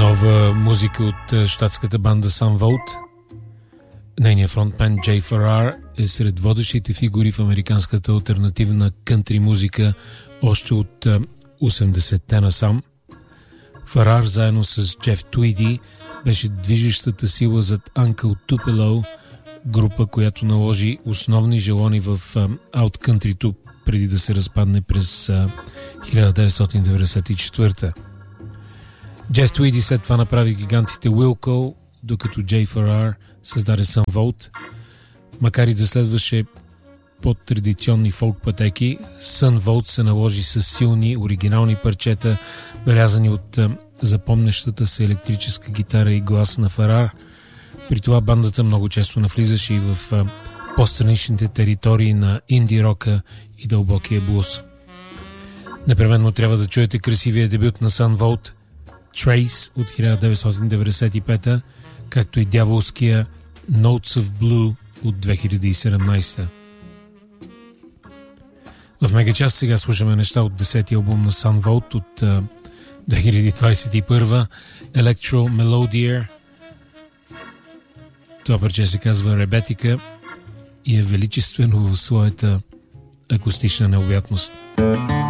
Нова музика от щатската банда Sun Volt. Нейният фронтмен Джей Ферар е сред водещите фигури в американската алтернативна кънтри музика още от 80-те насам. Ферар заедно с Джеф Твиди беше движещата сила зад Uncle Tupelo, група, която наложи основни желони в ауткънтрито преди да се разпадне през 1994. Джеф Твиди след това направи гигантите Wilco, докато Джей Ферар създаде Sun Volt. Макар и да следваше по-традиционни фолк пътеки, Sun Volt се наложи с силни, оригинални парчета, белязани от запомнящата се електрическа гитара и глас на Ферар. При това бандата много често навлизаше и в по-страничните територии на инди рока и дълбокия блуз. Непременно трябва да чуете красивия дебют на Sun Volt Trace от 1995, както и дяволския Notes of Blue от 2017. В мегачас сега слушаме неща от 10-ти албум на Sun Volt от 2021, Electro Melodier. Това парче се казва Ребетика и е величествено в своята акустична необятност.